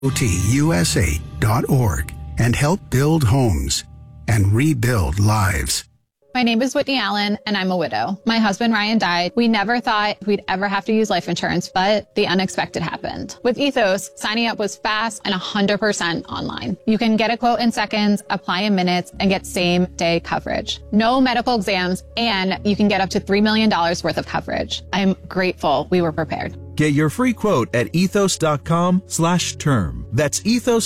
USA.org and help build homes and rebuild lives. My name is Whitney Allen, and I'm a widow. My husband, Ryan, died. We never thought we'd ever have to use life insurance, but the unexpected happened. With Ethos, signing up was fast and 100% online. You can get a quote in seconds, apply in minutes, and get same-day coverage. No medical exams, and you can get up to $3 million worth of coverage. I'm grateful we were prepared. Get your free quote at ethos.com/term. That's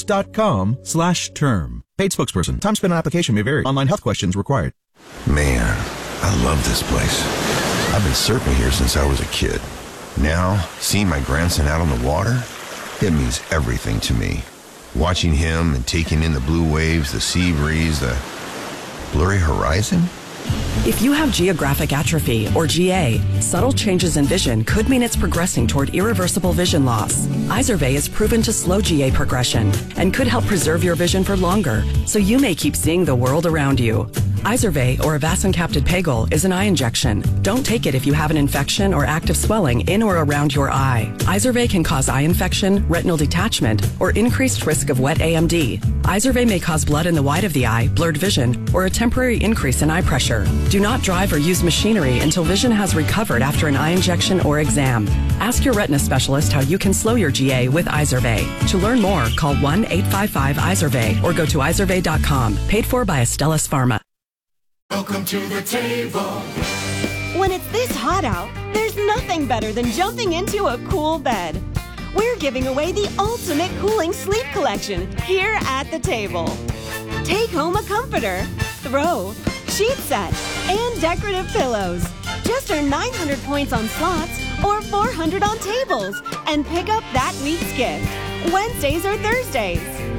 ethos.com/term. Paid spokesperson. Time spent on application may vary. Online health questions required. Man, I love this place. I've been surfing here since I was a kid. Now, seeing my grandson out on the water, it means everything to me. Watching him and taking in the blue waves, the sea breeze, the blurry horizon. If you have geographic atrophy, or GA, subtle changes in vision could mean it's progressing toward irreversible vision loss. Izervay is proven to slow GA progression and could help preserve your vision for longer, so you may keep seeing the world around you. Izervay, or avacincaptad pegol, is an eye injection. Don't take it if you have an infection or active swelling in or around your eye. Izervay can cause eye infection, retinal detachment, or increased risk of wet AMD. Izervay may cause blood in the white of the eye, blurred vision, or a temporary increase in eye pressure. Do not drive or use machinery until vision has recovered after an eye injection or exam. Ask your retina specialist how you can slow your GA with Izervay. To learn more, call 1-855-IZERVAY or go to izervay.com. Paid for by Astellas Pharma. Welcome to the table. When it's this hot out, there's nothing better than jumping into a cool bed. We're giving away the ultimate cooling sleep collection here at the table. Take home a comforter, throw, sheet set, and decorative pillows. Just earn 900 points on slots or 400 on tables and pick up that week's gift, Wednesdays or Thursdays.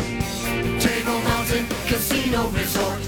Table Mountain Casino Resort.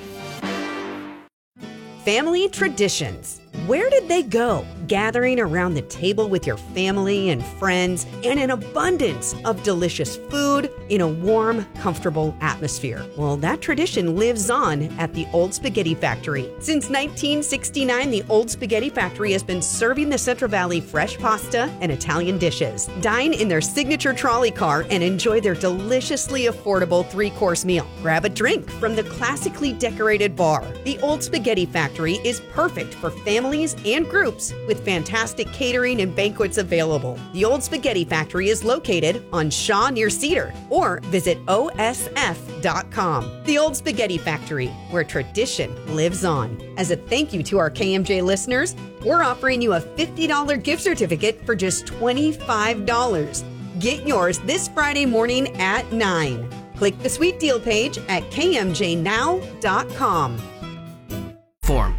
Family traditions. Where did they go? Gathering around the table with your family and friends and an abundance of delicious food in a warm, comfortable atmosphere. Well, that tradition lives on at the Old Spaghetti Factory. Since 1969, the Old Spaghetti Factory has been serving the Central Valley fresh pasta and Italian dishes. Dine in their signature trolley car and enjoy their deliciously affordable 3-course meal. Grab a drink from the classically decorated bar. The Old Spaghetti Factory is perfect for families and groups with fantastic catering and banquets available. The Old Spaghetti Factory is located on Shaw near Cedar, or visit osf.com. The Old Spaghetti Factory, where tradition lives on. As a thank you to our KMJ listeners, we're offering you a $50 gift certificate for just $25. Get yours this Friday morning at 9. Click the sweet deal page at kmjnow.com. Form.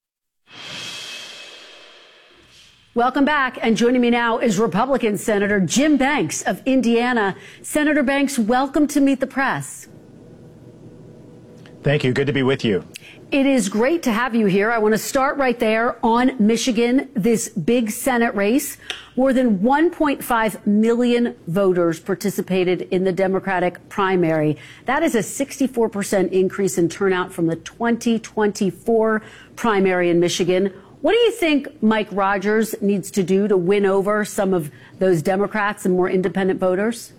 Welcome back. And joining me now is Republican Senator Jim Banks of Indiana. Senator Banks, welcome to Meet the Press. Thank you. Good to be with you. It is great to have you here. I want to start right there on Michigan, this big Senate race. More than 1.5 million voters participated in the Democratic primary. That is a 64% increase in turnout from the 2024 primary in Michigan. What do you think Mike Rogers needs to do to win over some of those Democrats and more independent voters?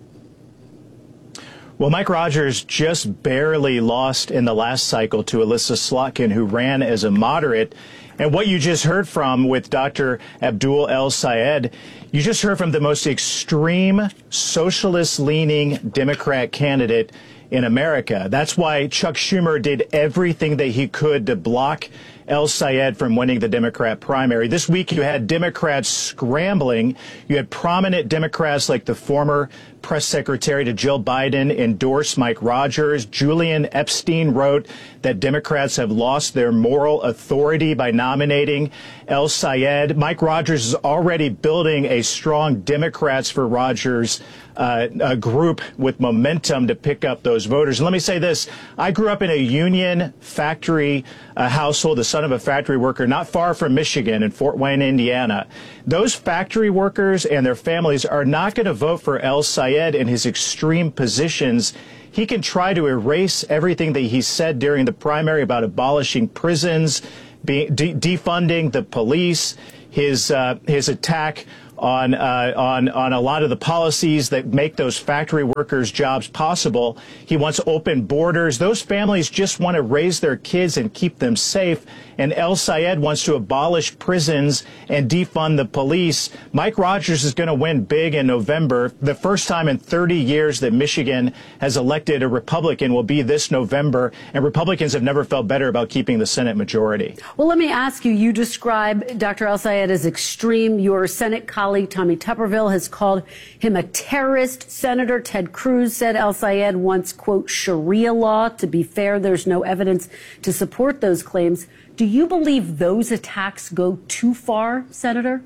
Well, Mike Rogers just barely lost in the last cycle to Alyssa Slotkin, who ran as a moderate. And what you just heard from with Dr. Abdul El-Sayed, you just heard from the most extreme socialist-leaning Democrat candidate in America. That's why Chuck Schumer did everything that he could to block El-Sayed from winning the Democrat primary. This week, you had Democrats scrambling. You had prominent Democrats like the former press secretary to Jill Biden endorse Mike Rogers. Julian Epstein wrote that Democrats have lost their moral authority by nominating El-Sayed. Mike Rogers is already building a strong Democrats for Rogers a group with momentum to pick up those voters. And let me say this. I grew up in a union factory household, the son of a factory worker, not far from Michigan in Fort Wayne, Indiana. Those factory workers and their families are not going to vote for El-Sayed in his extreme positions. He can try to erase everything that he said during the primary about abolishing prisons, defunding the police, his attack on a lot of the policies that make those factory workers' jobs possible. He wants open borders. Those families just want to raise their kids and keep them safe. And El Sayed wants to abolish prisons and defund the police. Mike Rogers is going to win big in November. The first time in 30 years that Michigan has elected a Republican will be this November. And Republicans have never felt better about keeping the Senate majority. Well, let me ask you, you describe Dr. El Sayed as extreme. Your Senate colleague, Tommy Tuberville, has called him a terrorist. Senator Ted Cruz said El Sayed wants, quote, Sharia law. To be fair, there's no evidence to support those claims. Do you believe those attacks go too far, Senator?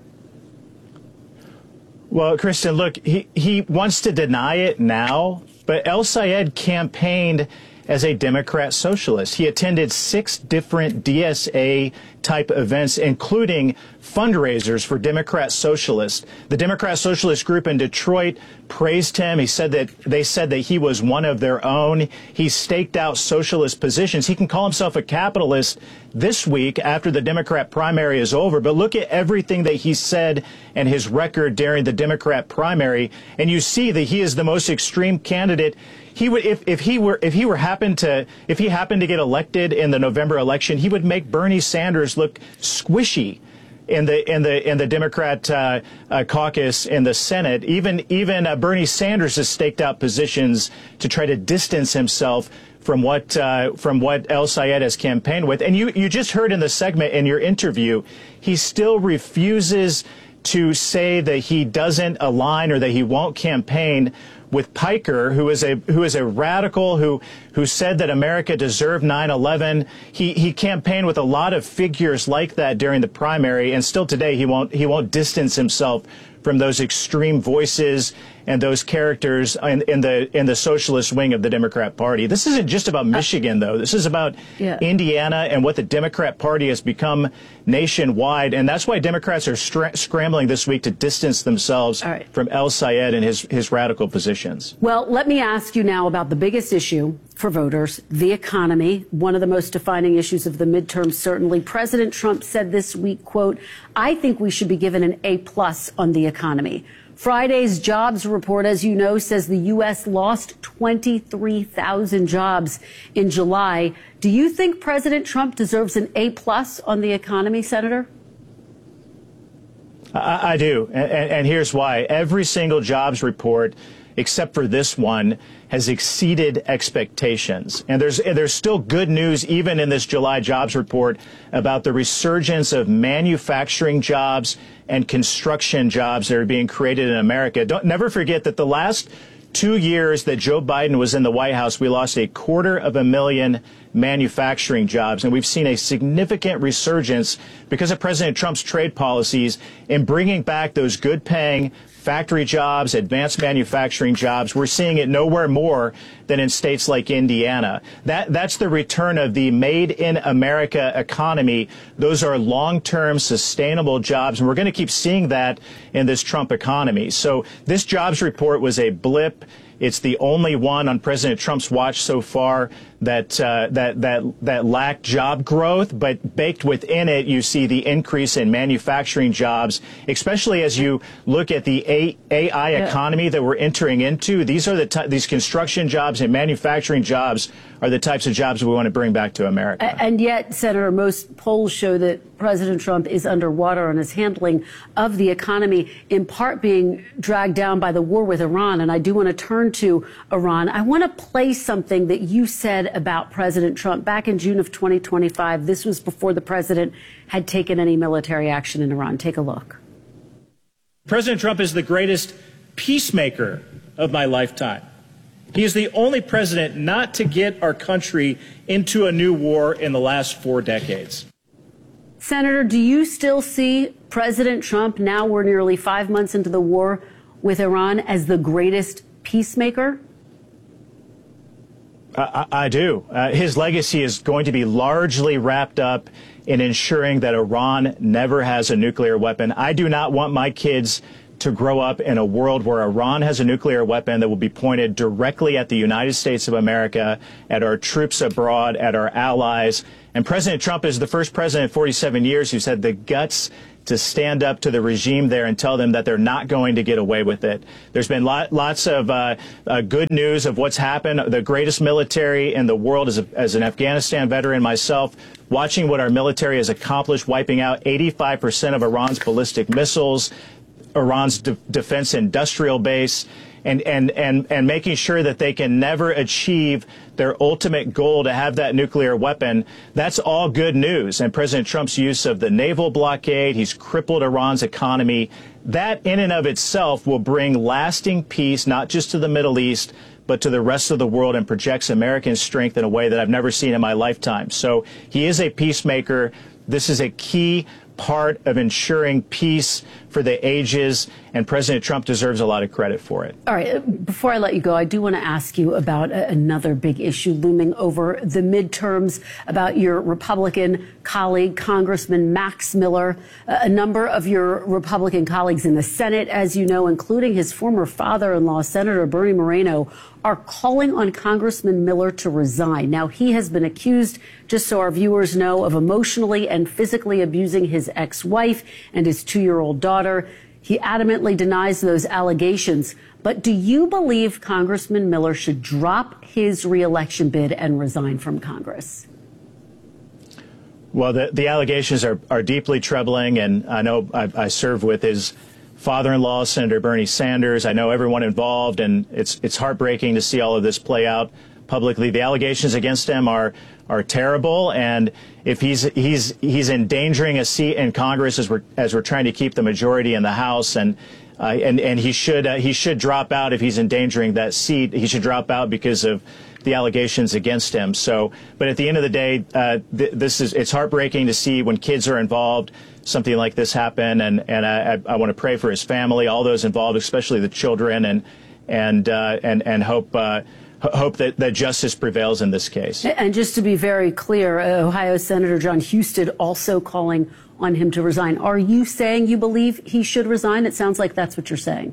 Well, Kristen, look, he wants to deny it now, but El Sayed campaigned as a Democrat socialist. He attended 6 different DSA-type events, including fundraisers for Democrat Socialists. The Democrat Socialist group in Detroit praised him. They said that he was one of their own. He staked out socialist positions. He can call himself a capitalist this week after the Democrat primary is over. But look at everything that he said and his record during the Democrat primary, and you see that he is the most extreme candidate. He would, if he happened to get elected in the November election, he would make Bernie Sanders look squishy in the Democrat caucus in the Senate. Even Bernie Sanders has staked out positions to try to distance himself from what El Sayed has campaigned with. And you just heard in the segment in your interview, he still refuses to say that he doesn't align or that he won't campaign with Piker, who is a radical who said that America deserved 9/11. He campaigned with a lot of figures like that during the primary, and still today he won't distance himself from those extreme voices and those characters in the socialist wing of the Democrat Party. This isn't just about Michigan, though. This is about Indiana and what the Democrat Party has become nationwide, and that's why Democrats are scrambling this week to distance themselves from El Sayed and his radical positions. Well, let me ask you now about the biggest issue for voters, the economy, one of the most defining issues of the midterm, certainly. President Trump said this week, quote, I think we should be given an A+ on the economy. Friday's jobs report, as you know, says the U.S. lost 23,000 jobs in July. Do you think President Trump deserves an A+ on the economy, Senator? I do, and here's why. Every single jobs report, except for this one, has exceeded expectations. And there's still good news, even in this July jobs report, about the resurgence of manufacturing jobs and construction jobs that are being created in America. Never forget that the last 2 years that Joe Biden was in the White House, we lost 250,000 manufacturing jobs, and we've seen a significant resurgence because of President Trump's trade policies in bringing back those good-paying factory jobs, advanced manufacturing jobs. We're seeing it nowhere more than in states like Indiana. That's the return of the Made in America economy. Those are long-term sustainable jobs, and we're going to keep seeing that in this Trump economy. So this jobs report was a blip. It's the only one on President Trump's watch so far that lacked job growth, but baked within it, you see the increase in manufacturing jobs, especially as you look at the AI economy that we're entering into. These are these construction jobs and manufacturing jobs are the types of jobs we want to bring back to America. And yet, Senator, most polls show that President Trump is underwater on his handling of the economy, in part being dragged down by the war with Iran. And I do want to turn to Iran. I want to play something that you said about President Trump back in June of 2025. This was before the president had taken any military action in Iran. Take a look. President Trump is the greatest peacemaker of my lifetime. He is the only president not to get our country into a new war in the last 4 decades. Senator, do you still see President Trump, now we're nearly 5 months into the war with Iran, as the greatest peacemaker? I do. His legacy is going to be largely wrapped up in ensuring that Iran never has a nuclear weapon. I do not want my kids to grow up in a world where Iran has a nuclear weapon that will be pointed directly at the United States of America, at our troops abroad, at our allies. And President Trump is the first president in 47 years who's had the guts to stand up to the regime there and tell them that they're not going to get away with it. There's been lots of good news of what's happened. The greatest military in the world, as an Afghanistan veteran myself, watching what our military has accomplished, wiping out 85% of Iran's ballistic missiles, Iran's defense industrial base, and making sure that they can never achieve their ultimate goal to have that nuclear weapon. That's all good news. And President Trump's use of the naval blockade, he's crippled Iran's economy. That in and of itself will bring lasting peace, not just to the Middle East, but to the rest of the world, and projects American strength in a way that I've never seen in my lifetime. So he is a peacemaker. This is a key part of ensuring peace for the ages, and President Trump deserves a lot of credit for it. All right, before I let you go, I do want to ask you about another big issue looming over the midterms, about your Republican colleague, Congressman Max Miller. A number of your Republican colleagues in the Senate, as you know, including his former father-in-law, Senator Bernie Moreno, are calling on Congressman Miller to resign. Now, he has been accused, just so our viewers know, of emotionally and physically abusing his ex-wife and his 2-year-old daughter. He adamantly denies those allegations. But do you believe Congressman Miller should drop his reelection bid and resign from Congress? Well, the allegations are deeply troubling, and I know I served with his father-in-law, Senator Bernie Sanders. I know everyone involved, and it's heartbreaking to see all of this play out publicly. The allegations against him are terrible, and if he's endangering a seat in Congress as we're trying to keep the majority in the House, and he should drop out if he's endangering that seat. He should drop out because of the allegations against him. So, but at the end of the day, it's heartbreaking to see when kids are involved, something like this happen, and I want to pray for his family, all those involved, especially the children, and hope that justice prevails in this case. And just to be very clear, Ohio Senator John Husted also calling on him to resign. Are you saying you believe he should resign? It sounds like that's what you're saying.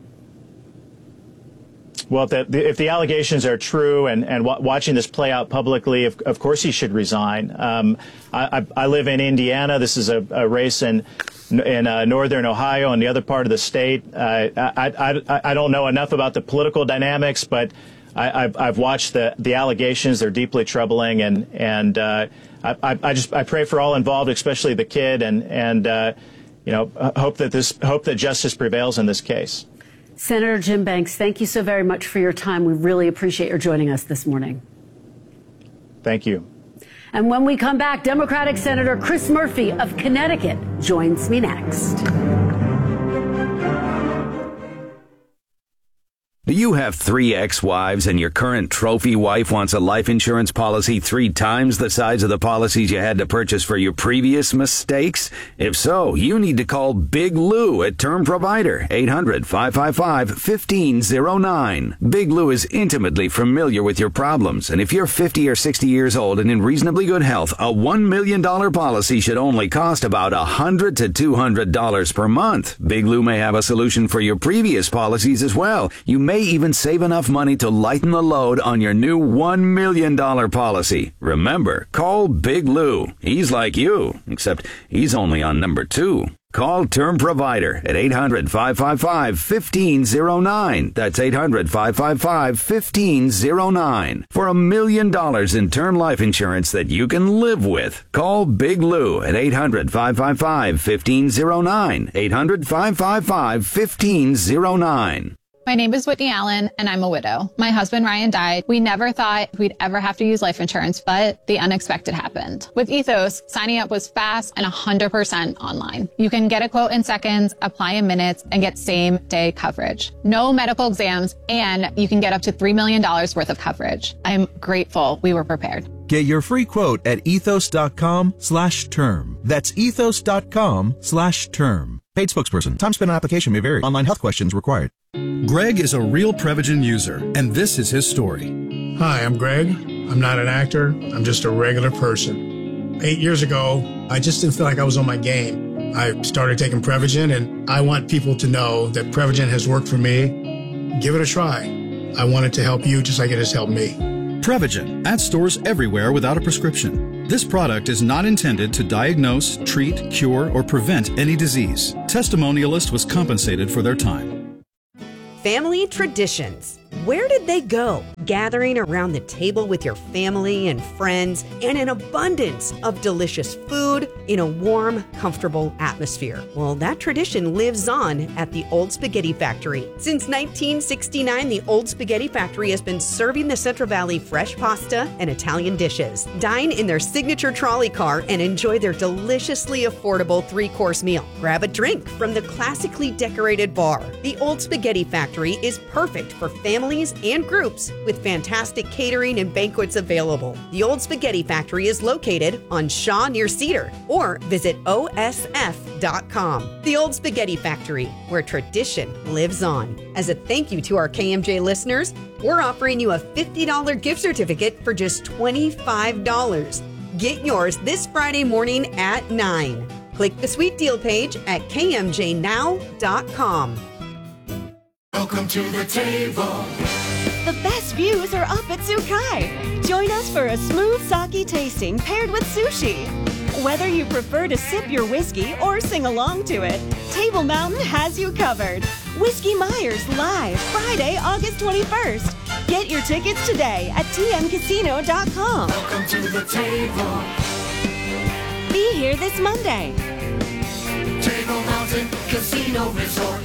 Well, if the allegations are true, and watching this play out publicly, of course he should resign. I live in Indiana. This is a race in northern Ohio and the other part of the state. I don't know enough about the political dynamics, but I've watched the allegations. They're deeply troubling, and I pray for all involved, especially the kid, and hope that justice prevails in this case. Senator Jim Banks, thank you so very much for your time. We really appreciate your joining us this morning. Thank you. And when we come back, Democratic Senator Chris Murphy of Connecticut joins me next. Do you have 3 ex-wives and your current trophy wife wants a life insurance policy 3 times the size of the policies you had to purchase for your previous mistakes? If so, you need to call Big Lou at Term Provider, 800-555-1509. Big Lou is intimately familiar with your problems, and if you're 50 or 60 years old and in reasonably good health, a $1 million policy should only cost about $100 to $200 per month. Big Lou may have a solution for your previous policies as well. You may even save enough money to lighten the load on your new $1 million policy. Remember, call Big Lou. He's like you, except he's only on number 2. Call Term Provider at 800-555-1509. That's 800-555-1509. For $1 million in term life insurance that you can live with. Call Big Lou at 800-555-1509. 800-555-1509. My name is Whitney Allen, and I'm a widow. My husband, Ryan, died. We never thought we'd ever have to use life insurance, but the unexpected happened. With Ethos, signing up was fast and 100% online. You can get a quote in seconds, apply in minutes, and get same-day coverage. No medical exams, and you can get up to $3 million worth of coverage. I'm grateful we were prepared. Get your free quote at ethos.com/term. That's ethos.com/term. Paid spokesperson. Time spent on application may vary. Online health questions required. Greg is a real Prevagen user, and this is his story. Hi, I'm Greg. I'm not an actor. I'm just a regular person. 8 years ago, I just didn't feel like I was on my game. I started taking Prevagen, and I want people to know that Prevagen has worked for me. Give it a try. I want it to help you just like it has helped me. Prevagen, at stores everywhere without a prescription. This product is not intended to diagnose, treat, cure, or prevent any disease. Testimonialist was compensated for their time. Family traditions. Where did they go? Gathering around the table with your family and friends and an abundance of delicious food in a warm, comfortable atmosphere. Well, that tradition lives on at the Old Spaghetti Factory. Since 1969, the Old Spaghetti Factory has been serving the Central Valley fresh pasta and Italian dishes. Dine in their signature trolley car and enjoy their deliciously affordable 3-course meal. Grab a drink from the classically decorated bar. The Old Spaghetti Factory is perfect for families and groups with fantastic catering and banquets available. The Old Spaghetti Factory is located on Shaw near Cedar, or visit osf.com. The Old Spaghetti Factory, where tradition lives on. As a thank you to our KMJ listeners, we're offering you a $50 gift certificate for just $25. Get yours this Friday morning at 9. Click the sweet deal page at kmjnow.com. Welcome to the table. The best views are up at Sukai. Join us for a smooth sake tasting paired with sushi. Whether you prefer to sip your whiskey or sing along to it, Table Mountain has you covered. Whiskey Myers live Friday, August 21st. Get your tickets today at tmcasino.com. Welcome to the table. Be here this Monday. Table Mountain Casino Resort.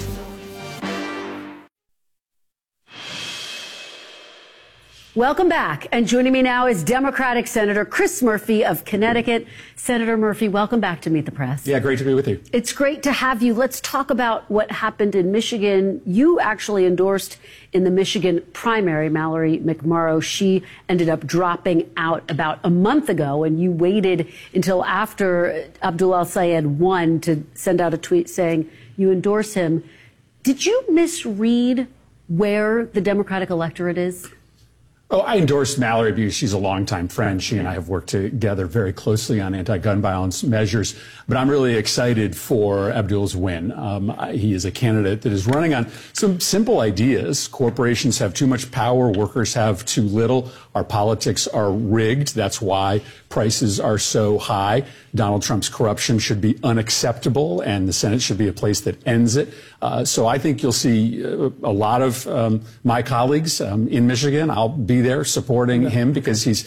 Welcome back. And joining me now is Democratic Senator Chris Murphy of Connecticut. Senator Murphy, welcome back to Meet the Press. Yeah, great to be with you. It's great to have you. Let's talk about what happened in Michigan. You actually endorsed in the Michigan primary Mallory McMorrow. She ended up dropping out about a month ago, and you waited until after Abdul El-Sayed won to send out a tweet saying you endorse him. Did you misread where the Democratic electorate is? Oh, I endorsed Mallory because she's a longtime friend. She and I have worked together very closely on anti-gun violence measures. But I'm really excited for Abdul's win. He is a candidate that is running on some simple ideas. Corporations have too much power. Workers have too little. Our politics are rigged. That's why prices are so high. Donald Trump's corruption should be unacceptable, and the Senate should be a place that ends it. So I think you'll see a lot of my colleagues in Michigan. I'll be there supporting him because he's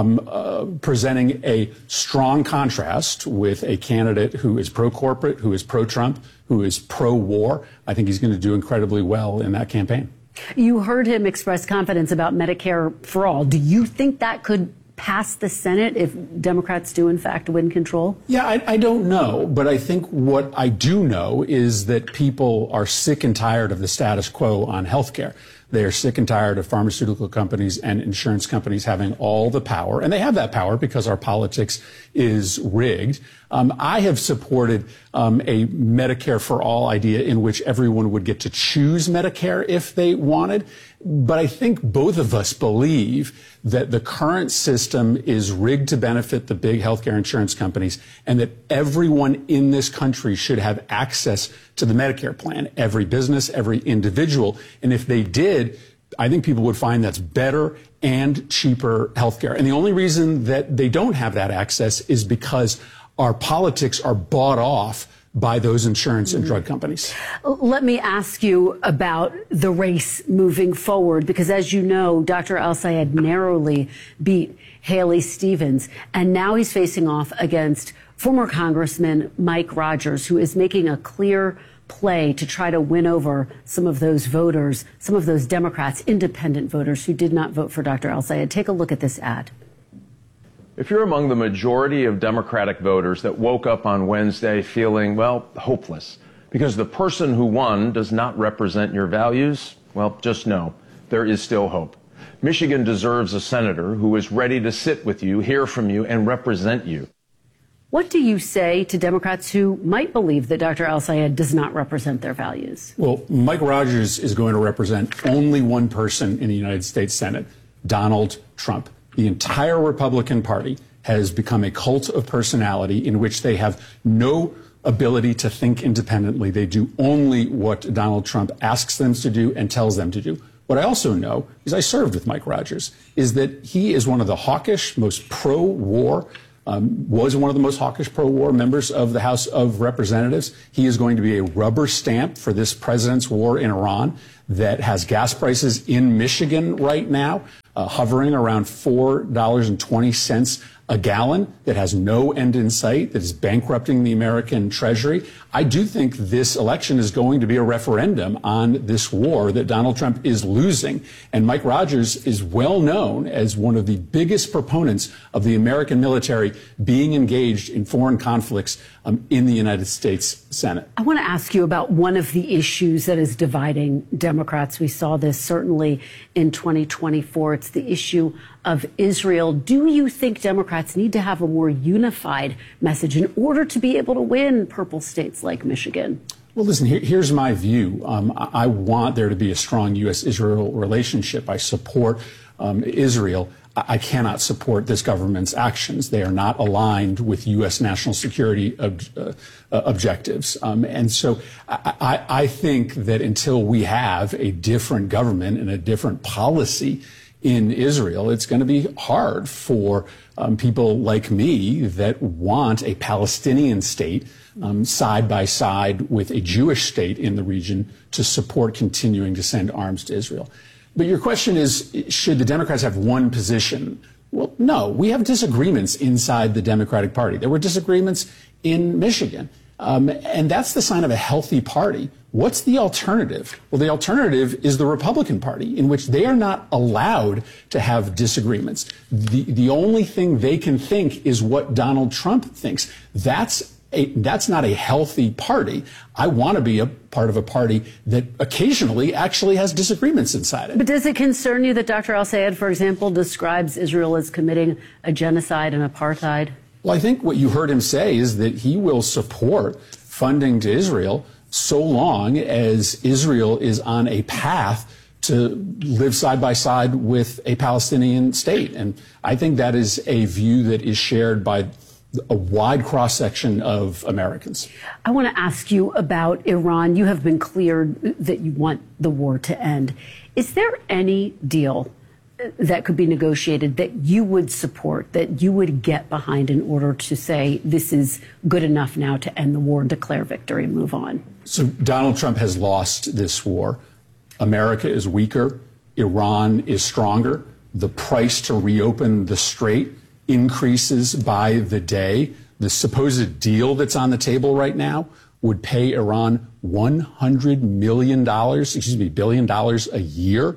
presenting a strong contrast with a candidate who is pro-corporate, who is pro-Trump, who is pro-war. I think he's going to do incredibly well in that campaign. You heard him express confidence about Medicare for all. Do you think that could pass the Senate if Democrats do, in fact, win control? Yeah, I don't know. But I think what I do know is that people are sick and tired of the status quo on health care. They are sick and tired of pharmaceutical companies and insurance companies having all the power. And they have that power because our politics is rigged. I have supported a Medicare for all idea in which everyone would get to choose Medicare if they wanted. But I think both of us believe that the current system is rigged to benefit the big healthcare insurance companies and that everyone in this country should have access to the Medicare plan, every business, every individual. And if they did, I think people would find that's better and cheaper healthcare. And the only reason that they don't have that access is because our politics are bought off by those insurance and drug companies. Let me ask you about the race moving forward, because as you know, Dr. El-Sayed narrowly beat Haley Stevens, and now he's facing off against former Congressman Mike Rogers, who is making a clear play to try to win over some of those voters, some of those Democrats, independent voters who did not vote for Dr. El-Sayed. Take a look at this ad. If you're among the majority of Democratic voters that woke up on Wednesday feeling, well, hopeless, because the person who won does not represent your values, well, just know there is still hope. Michigan deserves a senator who is ready to sit with you, hear from you, and represent you. What do you say to Democrats who might believe that Dr. El-Sayed does not represent their values? Well, Mike Rogers is going to represent only one person in the United States Senate, Donald Trump. The entire Republican Party has become a cult of personality in which they have no ability to think independently. They do only what Donald Trump asks them to do and tells them to do. What I also know is I served with Mike Rogers, is that he is one of the hawkish, most pro-war was one of the most hawkish pro-war members of the House of Representatives. He is going to be a rubber stamp for this president's war in Iran that has gas prices in Michigan right now hovering around $4.20 a gallon, that has no end in sight, that is bankrupting the American Treasury. I do think this election is going to be a referendum on this war that Donald Trump is losing. And Mike Rogers is well known as one of the biggest proponents of the American military being engaged in foreign conflicts in the United States Senate. I want to ask you about one of the issues that is dividing Democrats. We saw this certainly in 2024. It's the issue of Israel. Do you think Democrats need to have a more unified message in order to be able to win purple states like Michigan? Well, listen, here's my view. I want there to be a strong U.S.-Israel relationship. I support Israel. I cannot support this government's actions. They are not aligned with U.S. national security objectives. And so I think that until we have a different government and a different policy in Israel, it's going to be hard for people like me that want a Palestinian state side by side with a Jewish state in the region to support continuing to send arms to Israel. But your question is, should the Democrats have one position? Well, no. We have disagreements inside the Democratic Party. There were disagreements in Michigan. And that's the sign of a healthy party. What's the alternative? Well, the alternative is the Republican Party, in which they are not allowed to have disagreements. The only thing they can think is what Donald Trump thinks. That's not a healthy party. I want to be a part of a party that occasionally actually has disagreements inside it. But does it concern you that Dr. Al-Sayed, for example, describes Israel as committing a genocide and apartheid? Well, I think what you heard him say is that he will support funding to Israel so long as Israel is on a path to live side by side with a Palestinian state. And I think that is a view that is shared by a wide cross-section of Americans. I want to ask you about Iran. You have been clear that you want the war to end. Is there any deal that could be negotiated that you would support, that you would get behind in order to say this is good enough now to end the war, declare victory, and move on? So Donald Trump has lost this war. America is weaker. Iran is stronger. The price to reopen the strait increases by the day. The supposed deal that's on the table right now would pay Iran $100 billion a year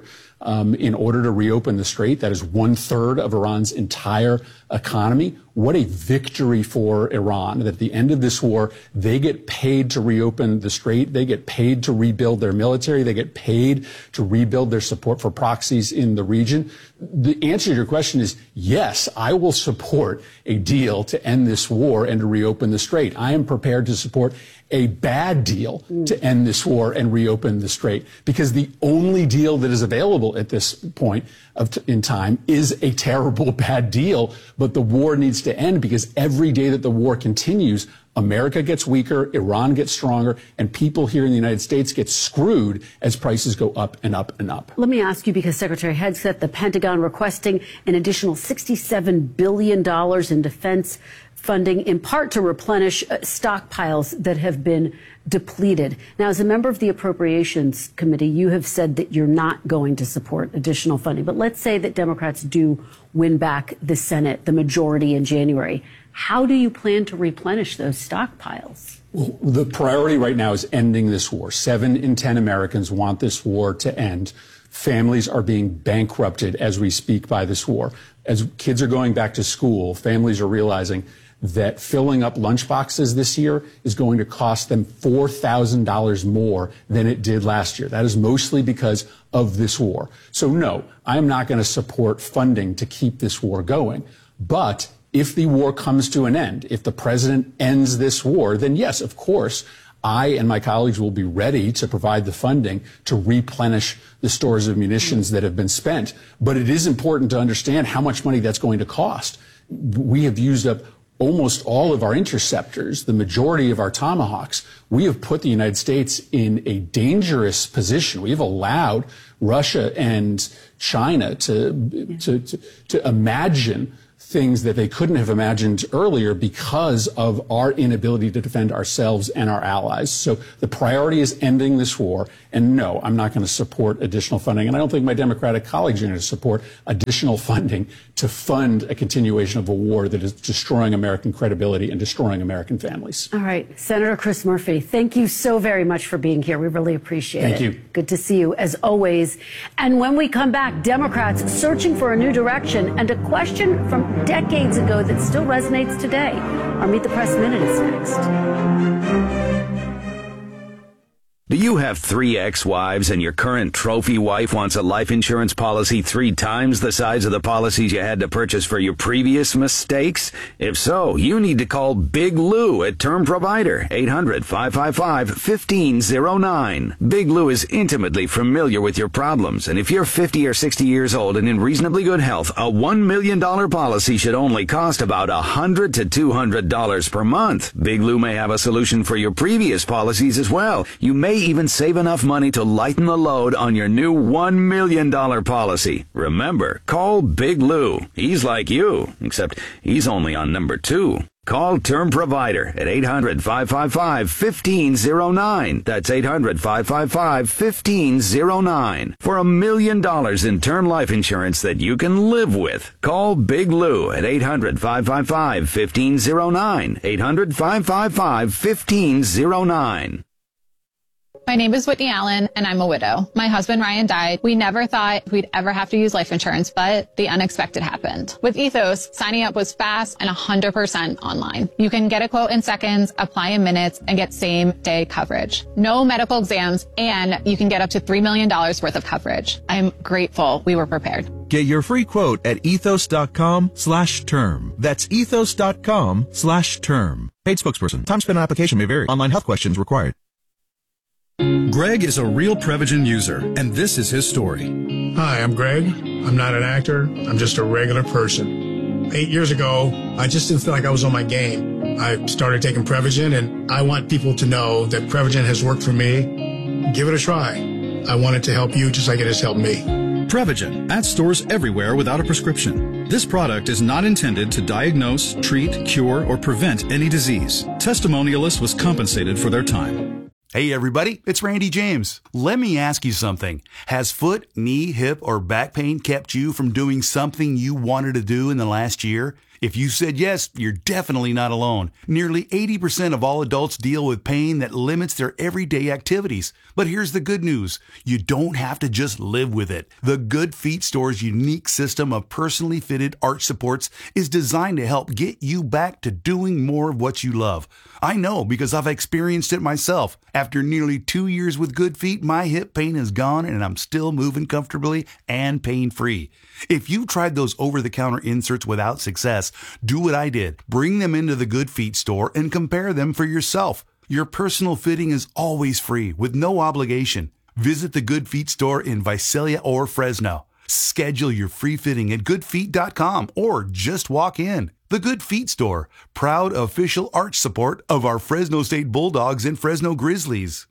in order to reopen the strait. That is 1/3 of Iran's entire economy. What a victory for Iran that at the end of this war, they get paid to reopen the strait. They get paid to rebuild their military. They get paid to rebuild their support for proxies in the region. The answer to your question is yes, I will support a deal to end this war and to reopen the strait. I am prepared to support a bad deal to end this war and reopen the strait, because the only deal that is available at this point in time is a terrible bad deal. But the war needs to end, because every day that the war continues, America gets weaker, Iran gets stronger, and people here in the United States get screwed as prices go up and up and up. Let me ask you, because Secretary Hegseth, the Pentagon requesting an additional $67 billion in defense funding, in part to replenish stockpiles that have been depleted. Now, as a member of the Appropriations Committee, you have said that you're not going to support additional funding. But let's say that Democrats do win back the Senate, the majority in January. How do you plan to replenish those stockpiles? Well, the priority right now is ending this war. 7 in 10 Americans want this war to end. Families are being bankrupted as we speak by this war. As kids are going back to school, families are realizing that filling up lunchboxes this year is going to cost them $4,000 more than it did last year. That is mostly because of this war. So no, I am not going to support funding to keep this war going. But if the war comes to an end, if the president ends this war, then yes, of course, I and my colleagues will be ready to provide the funding to replenish the stores of munitions that have been spent. But it is important to understand how much money that's going to cost. We have used up almost all of our interceptors, the majority of our Tomahawks. We have put the United States in a dangerous position. We have allowed Russia and China to imagine things that they couldn't have imagined earlier because of our inability to defend ourselves and our allies. So the priority is ending this war. And no, I'm not going to support additional funding. And I don't think my Democratic colleagues are going to support additional funding to fund a continuation of a war that is destroying American credibility and destroying American families. All right. Senator Chris Murphy, thank you so very much for being here. We really appreciate it. Thank you. Good to see you, as always. And when we come back, Democrats searching for a new direction and a question from decades ago that still resonates today. Our Meet the Press Minute is next. Do you have 3 ex-wives and your current trophy wife wants a life insurance policy 3 times the size of the policies you had to purchase for your previous mistakes? If so, you need to call Big Lou at Term Provider, 800-555-1509. Big Lou is intimately familiar with your problems, and if you're 50 or 60 years old and in reasonably good health, a $1 million policy should only cost about $100 to $200 per month. Big Lou may have a solution for your previous policies as well. You may even save enough money to lighten the load on your new $1 million policy. Remember, call Big Lou. He's like you, except he's only on number 2. Call Term Provider at 800-555-1509. That's 800-555-1509. For $1 million in term life insurance that you can live with. Call Big Lou at 800-555-1509. 800-555-1509. My name is Whitney Allen, and I'm a widow. My husband, Ryan, died. We never thought we'd ever have to use life insurance, but the unexpected happened. With Ethos, signing up was fast and 100% online. You can get a quote in seconds, apply in minutes, and get same-day coverage. No medical exams, and you can get up to $3 million worth of coverage. I'm grateful we were prepared. Get your free quote at ethos.com/term. That's ethos.com/term. Paid spokesperson. Time spent on application may vary. Online health questions required. Greg is a real Prevagen user, and this is his story. Hi, I'm Greg. I'm not an actor. I'm just a regular person. 8 years ago, I just didn't feel like I was on my game. I started taking Prevagen, and I want people to know that Prevagen has worked for me. Give it a try. I want it to help you just like it has helped me. Prevagen, at stores everywhere without a prescription. This product is not intended to diagnose, treat, cure, or prevent any disease. Testimonialists was compensated for their time. Hey everybody, it's Randy James. Let me ask you something. Has foot, knee, hip, or back pain kept you from doing something you wanted to do in the last year? If you said yes, you're definitely not alone. Nearly 80% of all adults deal with pain that limits their everyday activities. But here's the good news. You don't have to just live with it. The Good Feet Store's unique system of personally fitted arch supports is designed to help get you back to doing more of what you love. I know because I've experienced it myself. After nearly 2 years with Good Feet, my hip pain is gone and I'm still moving comfortably and pain-free. If you tried those over-the-counter inserts without success, do what I did. Bring them into the Good Feet store and compare them for yourself. Your personal fitting is always free with no obligation. Visit the Good Feet store in Visalia or Fresno. Schedule your free fitting at goodfeet.com or just walk in. The Good Feet Store, proud official arch support of our Fresno State Bulldogs and Fresno Grizzlies.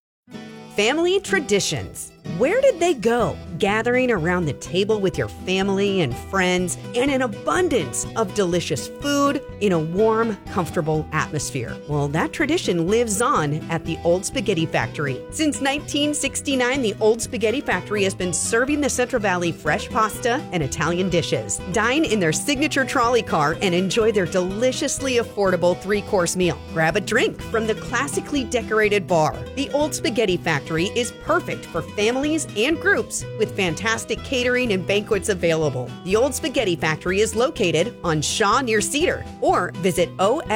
Family traditions. Where did they go? Gathering around the table with your family and friends and an abundance of delicious food in a warm, comfortable atmosphere. Well, that tradition lives on at the Old Spaghetti Factory. Since 1969, the Old Spaghetti Factory has been serving the Central Valley fresh pasta and Italian dishes. Dine in their signature trolley car and enjoy their deliciously affordable 3-course meal. Grab a drink from the classically decorated bar. The Old Spaghetti Factory is perfect for families and groups with fantastic catering and banquets available. The Old Spaghetti Factory is located on Shaw near Cedar, or visit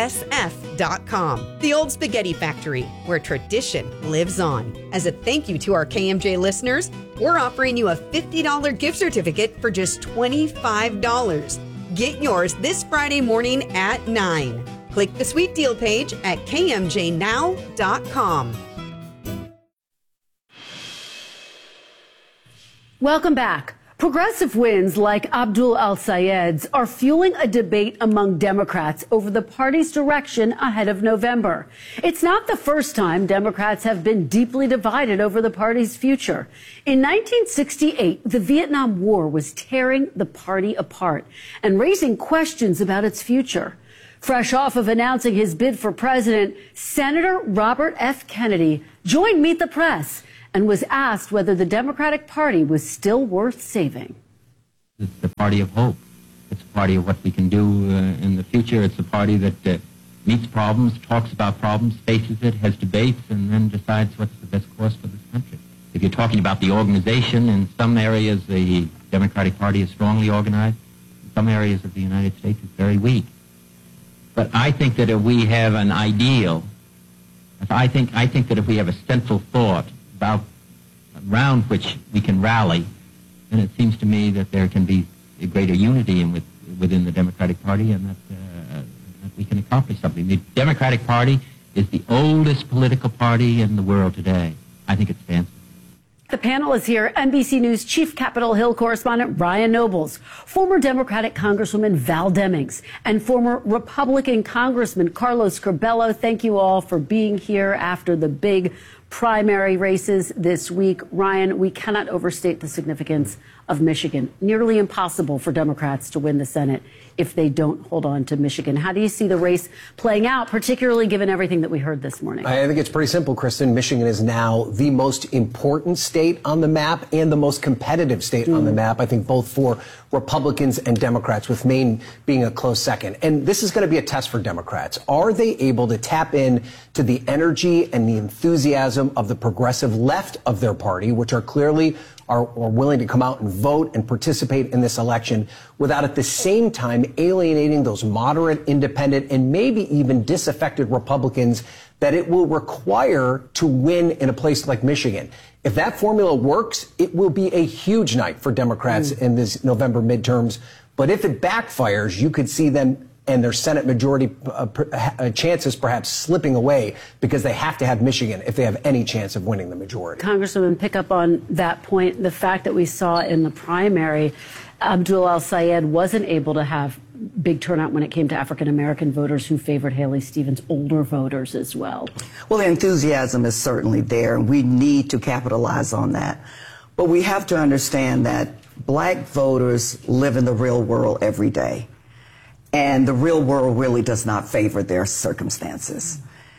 osf.com. The Old Spaghetti Factory, where tradition lives on. As a thank you to our KMJ listeners, we're offering you a $50 gift certificate for just $25. Get yours this Friday morning at 9. Click the sweet deal page at kmjnow.com. Welcome back. Progressive wins like Abdul El-Sayed's are fueling a debate among Democrats over the party's direction ahead of November. It's not the first time Democrats have been deeply divided over the party's future. In 1968, the Vietnam War was tearing the party apart and raising questions about its future. Fresh off of announcing his bid for president, Senator Robert F. Kennedy joined Meet the Press and was asked whether the Democratic Party was still worth saving. It's the party of hope. It's a party of what we can do in the future. It's a party that meets problems, talks about problems, faces it, has debates, and then decides what's the best course for this country. If you're talking about the organization, in some areas the Democratic Party is strongly organized. In some areas of the United States it's very weak. But I think that if we have an ideal, I think that if we have a central thought around which we can rally, then it seems to me that there can be a greater unity within the Democratic Party, and that we can accomplish something. The Democratic Party is the oldest political party in the world today. I think it stands. The panel is here. NBC News Chief Capitol Hill correspondent Ryan Nobles, former Democratic Congresswoman Val Demings, and former Republican Congressman Carlos Curbelo. Thank you all for being here after the big primary races this week. Ryan, we cannot overstate the significance of Michigan. Nearly impossible for Democrats to win the Senate if they don't hold on to Michigan. How do you see the race playing out, particularly given everything that we heard this morning? I think it's pretty simple, Kristen. Michigan is now the most important state on the map and the most competitive state on the map, I think both for Republicans and Democrats, with Maine being a close second. And this is going to be a test for Democrats. Are they able to tap in to the energy and the enthusiasm of the progressive left of their party, which are clearly are willing to come out and vote and participate in this election without at the same time alienating those moderate, independent, and maybe even disaffected Republicans that it will require to win in a place like Michigan. If that formula works, it will be a huge night for Democrats in this November midterms. But if it backfires, you could see them and their Senate majority chances perhaps slipping away because they have to have Michigan if they have any chance of winning the majority. Congresswoman, pick up on that point. The fact that we saw in the primary, Abdul El-Sayed wasn't able to have big turnout when it came to African-American voters who favored Haley Stevens, older voters as well. Well, the enthusiasm is certainly there, and we need to capitalize on that. But we have to understand that black voters live in the real world every day. And the real world really does not favor their circumstances.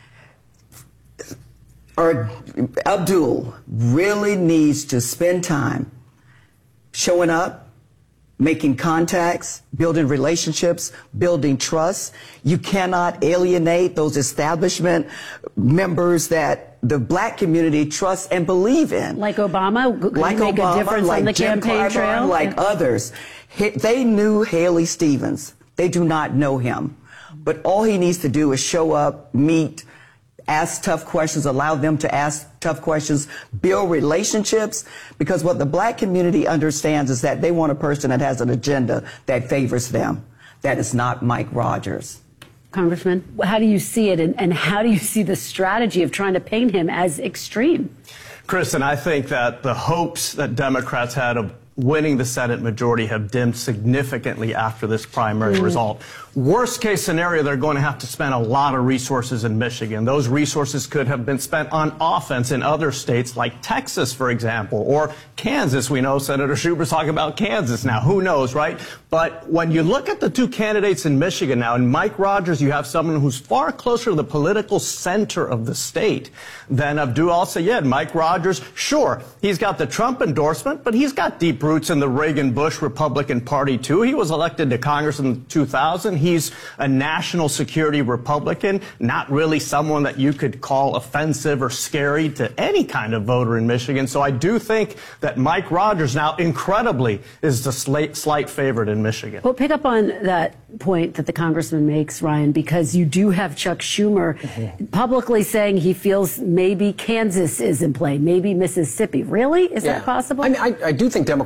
Abdul really needs to spend time showing up, making contacts, building relationships, building trust. You cannot alienate those establishment members that the black community trusts and believe in. Like Obama? Like make Obama, a difference like on the Jim campaign Clyburn, trail? like others. They knew Haley Stevens. They do not know him. But all he needs to do is show up, meet, ask tough questions, allow them to ask tough questions, build relationships, because what the black community understands is that they want a person that has an agenda that favors them. That is not Mike Rogers. Congressman, how do you see it, and how do you see the strategy of trying to paint him as extreme? Kristen, I think that the hopes that Democrats had of winning the Senate majority have dimmed significantly after this primary result. Worst case scenario, they're going to have to spend a lot of resources in Michigan. Those resources could have been spent on offense in other states like Texas, for example, or Kansas. We know Senator Schumer's talking about Kansas now. Who knows, right? But when you look at the two candidates in Michigan now, in Mike Rogers, you have someone who's far closer to the political center of the state than Abdul El-Sayed. Mike Rogers, sure, he's got the Trump endorsement, but he's got deep roots in the Reagan-Bush Republican Party, too. He was elected to Congress in 2000. He's a national security Republican, not really someone that you could call offensive or scary to any kind of voter in Michigan. So I do think that Mike Rogers now, incredibly, is the slight favorite in Michigan. Well, pick up on that point that the congressman makes, Ryan, because you do have Chuck Schumer publicly saying he feels maybe Kansas is in play, maybe Mississippi. Really? Is that possible? I mean, I do think Democrats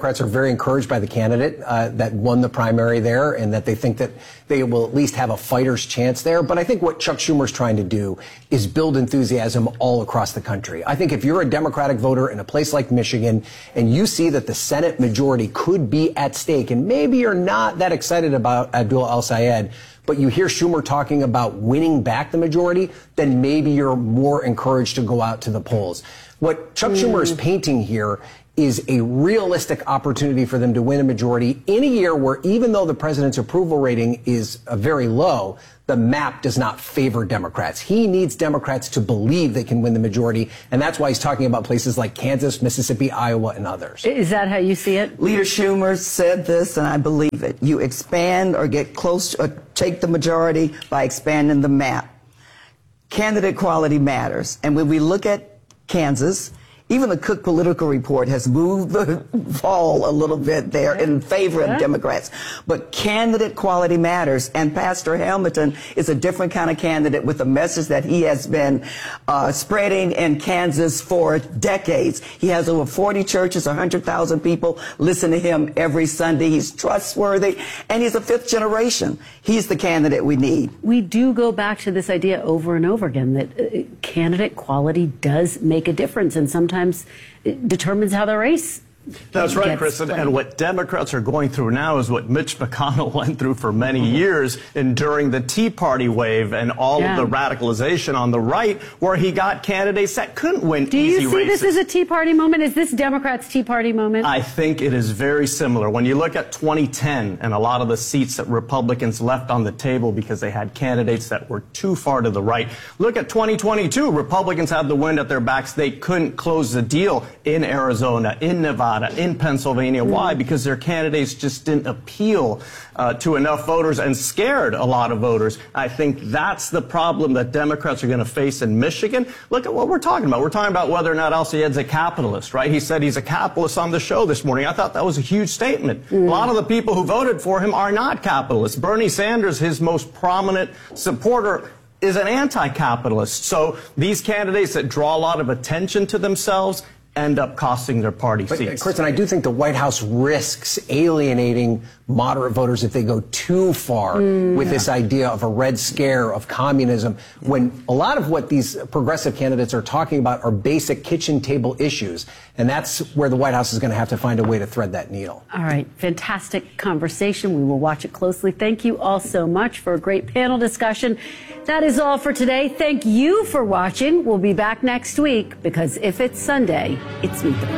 Democrats are very encouraged by the candidate that won the primary there, and that they think that they will at least have a fighter's chance there. But I think what Chuck Schumer's trying to do is build enthusiasm all across the country. I think if you're a Democratic voter in a place like Michigan and you see that the Senate majority could be at stake, and maybe you're not that excited about Abdul El-Sayed, but you hear Schumer talking about winning back the majority, then maybe you're more encouraged to go out to the polls. What Chuck Schumer is painting here is a realistic opportunity for them to win a majority in a year where, even though the president's approval rating is very low, the map does not favor Democrats. He needs Democrats to believe they can win the majority, and that's why he's talking about places like Kansas, Mississippi, Iowa, and others. Is that how you see it? Leader Schumer said this, and I believe it. You expand or get close, or take the majority by expanding the map. Candidate quality matters. And when we look at Kansas, even the Cook Political Report has moved the ball a little bit there in favor of Democrats. But candidate quality matters, and Pastor Hamilton is a different kind of candidate with a message that he has been spreading in Kansas for decades. He has over 40 churches, 100,000 people listen to him every Sunday. He's trustworthy, and he's a fifth generation. He's the candidate we need. We do go back to this idea over and over again that candidate quality does make a difference, and sometimes it determines how the race. That's right, Chris. And what Democrats are going through now is what Mitch McConnell went through for many years during the Tea Party wave and all of the radicalization on the right, where he got candidates that couldn't win easy races. Do you see this as a Tea Party moment? Is this Democrats' Tea Party moment? I think it is very similar. When you look at 2010 and a lot of the seats that Republicans left on the table because they had candidates that were too far to the right. Look at 2022. Republicans had the wind at their backs. They couldn't close the deal in Arizona, in Nevada, in Pennsylvania. Why? Because their candidates just didn't appeal to enough voters and scared a lot of voters. I think that's the problem that Democrats are going to face in Michigan. Look at what we're talking about. We're talking about whether or not El-Sayed's a capitalist, right? He said he's a capitalist on the show this morning. I thought that was a huge statement. A lot of the people who voted for him are not capitalists. Bernie Sanders, his most prominent supporter, is an anti-capitalist. So these candidates that draw a lot of attention to themselves end up costing their party seats. Kristen, I do think the White House risks alienating moderate voters if they go too far with this idea of a red scare, of communism, when a lot of what these progressive candidates are talking about are basic kitchen table issues. And that's where the White House is going to have to find a way to thread that needle. All right. Fantastic conversation. We will watch it closely. Thank you all so much for a great panel discussion. That is all for today. Thank you for watching. We'll be back next week because if it's Sunday, it's Meet the Press.